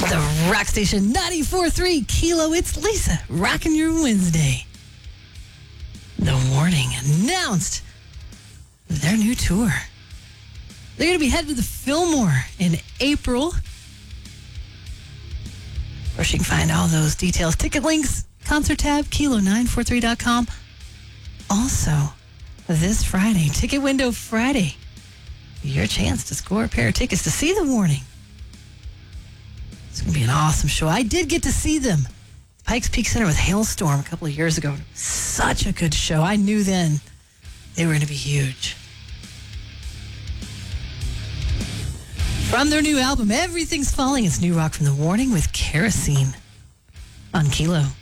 The Rock Station 94.3 Kilo. It's Lisa rocking your Wednesday. The Warning announced their new tour. They're going to be headed to the Fillmore in April. Of course, you can find all those details, ticket links, concert tab, kilo943.com. Also, this Friday, Ticket Window Friday, your chance to score a pair of tickets to see The Warning. It's going to be an awesome show. I did get to see them. Pikes Peak Center with Hailstorm a couple of years ago. Such a good show. I knew then they were going to be huge. From their new album, Everything's Falling, it's new rock from The Warning with Kerosene on Kilo.